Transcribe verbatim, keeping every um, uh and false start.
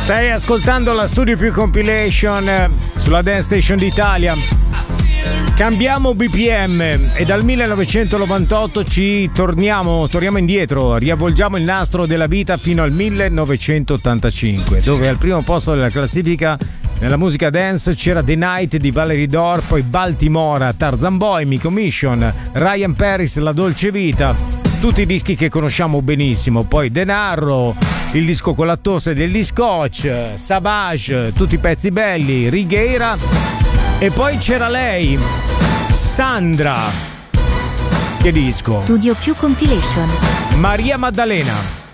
Stai ascoltando la Studio Più Compilation sulla Dance Station d'Italia. Cambiamo B P M e dal millenovecentonovantotto ci torniamo, torniamo indietro, riavvolgiamo il nastro della vita fino al millenovecentottantacinque, dove al primo posto della classifica nella musica dance c'era The Night di Valerie Dore, poi Baltimora, Tarzan Boy, Miko Mission, Ryan Paris, La Dolce Vita, tutti i dischi che conosciamo benissimo, poi Denaro, il disco con la tosse degli Scotch, Savage, tutti i pezzi belli, Righeira, e poi c'era lei, Sandra. Che disco? Studio Più Compilation. Maria Maddalena.